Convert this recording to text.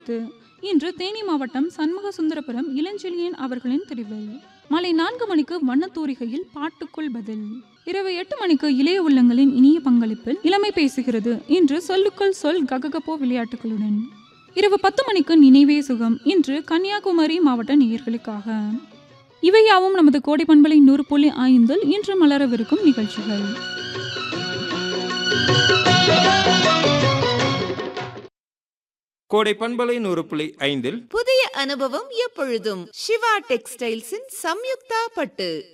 இன்று தேனி மாவட்டம் சண்முக சுந்தரபுரம் இளஞ்செழியன் அவர்களின் தெரிவில். மாலை 4 மணிக்கு வண்ணத்தூரிகையில் பாட்டுக்குள் பதில். இரவு 8 மணிக்கு இளைய உள்ளங்களின் இனிய பங்களிப்பில் இளமை பேசுகிறது. இன்று சொல்லுக்குள் சொல் கககப்போ விளையாட்டுகளுடன். இரவு 10 மணிக்கு நினைவே சுகம். இன்று கன்னியாகுமரி மாவட்ட நேயர்களுக்காக. இவையாவும் நமது கோடை பண்பலை 100.5 இன்று மலரவிருக்கும் நிகழ்ச்சிகள். கோடை பண்பலை 100.5 புதிய அனுபவம் எப்பொழுதும் சிவா டெக்ஸ்டைல்ஸின் சம்யுக்தா பட்டு.